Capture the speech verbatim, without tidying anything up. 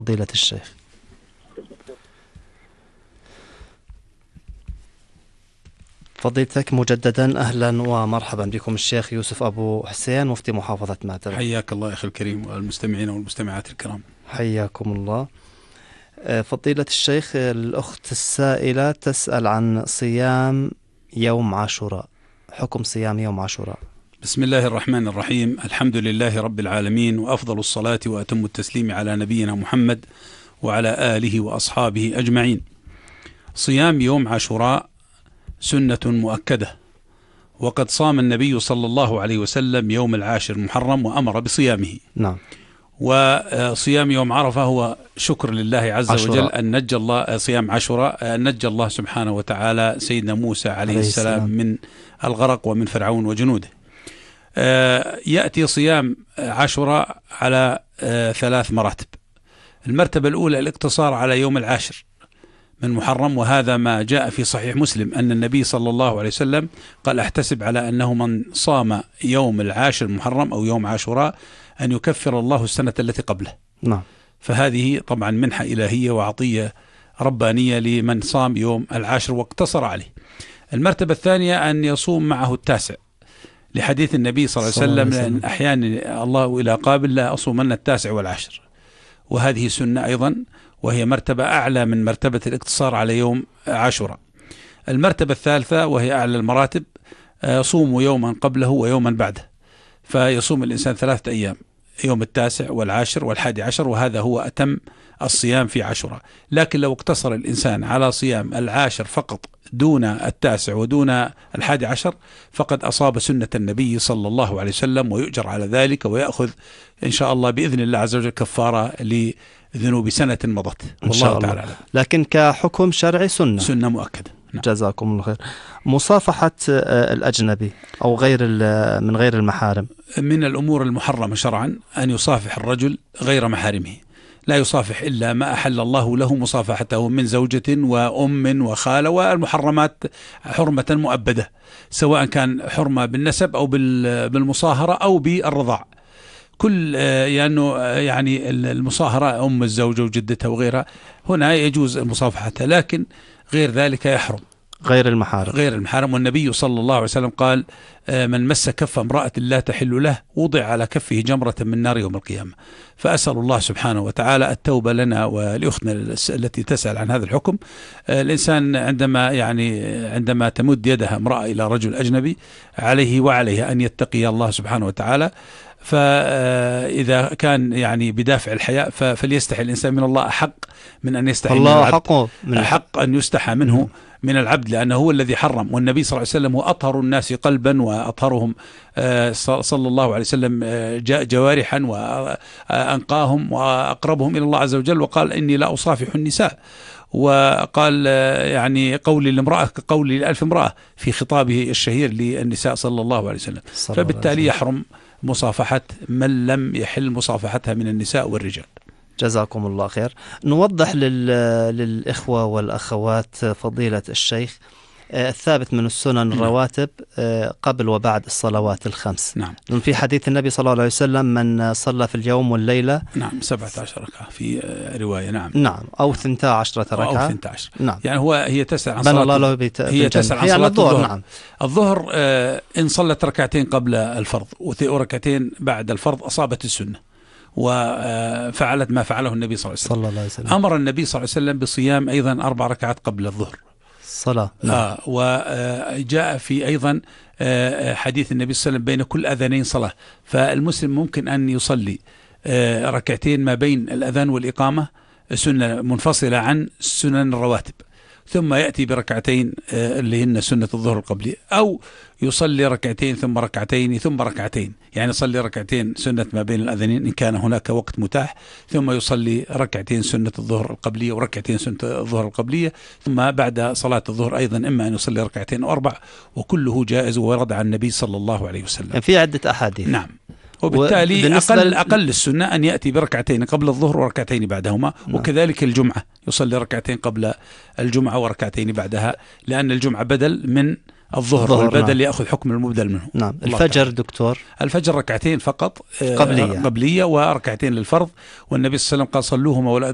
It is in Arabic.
فضيلة الشيخ. فضيلتك مجددا أهلا ومرحبا بكم الشيخ يوسف أبو حسين مفتي محافظة معتبر. حياك الله أخي الكريم والمستمعين والمستمعات الكرام. حياكم الله. فضيلة الشيخ، الأخت السائلة تسأل عن صيام يوم عاشوراء، حكم صيام يوم عاشوراء. بسم الله الرحمن الرحيم، الحمد لله رب العالمين، وأفضل الصلاة وأتم التسليم على نبينا محمد وعلى آله وأصحابه أجمعين. صيام يوم عاشوراء سنة مؤكدة، وقد صام النبي صلى الله عليه وسلم يوم العاشر محرم وأمر بصيامه. نعم. وصيام يوم عرفة هو شكر لله عز عاشوراء. وجل أن نجى الله، صيام عاشوراء أن نجى الله سبحانه وتعالى سيدنا موسى عليه, عليه السلام, السلام من الغرق ومن فرعون وجنوده. يأتي صيام عاشوراء على ثلاث مراتب. المرتبة الأولى الاقتصار على يوم العاشر من محرم، وهذا ما جاء في صحيح مسلم أن النبي صلى الله عليه وسلم قال: احتسب على أنه من صام يوم العاشر محرم أو يوم عاشوراء أن يكفر الله السنة التي قبله. نعم. فهذه طبعا منحة إلهية وعطية ربانية لمن صام يوم العاشر واقتصر عليه. المرتبة الثانية أن يصوم معه التاسع، لحديث النبي صلى الله عليه وسلم: لأن أحيانا الله إلى قابل لا أصومن التاسع والعاشر، وهذه سنة أيضا، وهي مرتبة أعلى من مرتبة الاقتصار على يوم عاشوراء. المرتبة الثالثة وهي أعلى المراتب: صوموا يوما قبله ويوما بعده، فيصوم الإنسان ثلاثة أيام، يوم التاسع والعاشر والحادي عشر، وهذا هو أتم الصيام في عاشوراء. لكن لو اقتصر الإنسان على صيام العاشر فقط دون التاسع ودون الحادي عشر فقد أصاب سنة النبي صلى الله عليه وسلم، ويؤجر على ذلك، ويأخذ إن شاء الله بإذن الله عز وجل كفارة لذنوب سنة مضت. والله تعالى أعلم. لكن كحكم شرعي سنة سنة مؤكدة. نعم. جزاكم الله خير. مصافحة الأجنبي أو غير من غير المحارم من الأمور المحرمة شرعا أن يصافح الرجل غير محارمه، لا يصافح إلا ما أحل الله له مصافحته من زوجة وأم وخالة، والمحرمات حرمة مؤبدة، سواء كان حرمة بالنسب أو بالمصاهرة أو بالرضاع. كل يعني يعني المصاهرة أم الزوجة وجدتها وغيرها هنا يجوز مصافحتها، لكن غير ذلك يحرم. غير المحارم غير المحارم. والنبي صلى الله عليه وسلم قال: من مس كف امرأة لا تحل له وضع على كفه جمرة من نار يوم القيامة. فأسأل الله سبحانه وتعالى التوبة لنا ولأختنا التي تسأل عن هذا الحكم. الإنسان عندما يعني عندما تمد يدها امرأة إلى رجل أجنبي عليه وعليها أن يتقي الله سبحانه وتعالى، فإذا كان يعني بدافع الحياء فليستحي الإنسان من الله أحق من أن يستحي من العبد. حقه من أحق أن يستحى منه من العبد، لأنه هو الذي حرم. والنبي صلى الله عليه وسلم هو أطهر الناس قلبا وأطهرهم صلى الله عليه وسلم جوارحا وأنقاهم وأقربهم إلى الله عز وجل، وقال: إني لا أصافح النساء، وقال يعني قولي لامرأة كقولي لألف امرأة في خطابه الشهير للنساء صلى الله عليه وسلم. فبالتالي يحرم مصافحة من لم يحل مصافحتها من النساء والرجال. جزاكم الله خير. نوضح لل... للإخوة والأخوات فضيلة الشيخ الثابت من السنن الرواتب قبل وبعد الصلوات الخمس. نعم. في حديث النبي صلى الله عليه وسلم: من صلى في اليوم والليلة نعم سبعة عشر ركعة في رواية. نعم. نعم أو ثنتا عشرة ركعة. أو ثنتا عشر. نعم. يعني هو هي تسأل عن صلاة الله له بيت... هي تسأل عن صلاة الظهر. الظهر. نعم. الظهر آه إن صلت ركعتين قبل الفرض وركعتين بعد الفرض أصابت السنة وفعلت ما فعله النبي صلى الله عليه وسلم. صلى الله عليه وسلم. أمر النبي صلى الله عليه وسلم بصيام أيضا أربع ركعات قبل الظهر صلاة. نعم. آه وجاء في أيضا آه حديث النبي صلى الله عليه وسلم: بين كل أذانين صلاة. فالمسلم ممكن أن يصلي آه ركعتين ما بين الأذان والإقامة، سنة منفصلة عن سنن الرواتب، ثم يأتي بركعتين آه اللي هن سنة الظهر القبلية، أو يصلي ركعتين ثم ركعتين ثم ركعتين، يعني يصلي ركعتين سنة ما بين الأذانين إن كان هناك وقت متاح، ثم يصلي ركعتين سنة الظهر القبلية وركعتين سنة الظهر القبلية، ثم بعد صلاة الظهر أيضا إما أن يصلي ركعتين أو أربع، وكله جائز ورد عن النبي صلى الله عليه وسلم. يعني في عدة أحاديث. نعم. وبالتالي أقل, أقل السنة أن يأتي بركعتين قبل الظهر وركعتين بعدهما. نعم. وكذلك الجمعة يصلي ركعتين قبل الجمعة وركعتين بعدها، لأن الجمعة بدل من الظهر، والبدل نعم. يأخذ حكم المبدل منه. نعم. الفجر دكتور، الفجر ركعتين فقط قبلية. قبلية وركعتين للفرض، والنبي صلى الله عليه وسلم قال: صلوهما ولا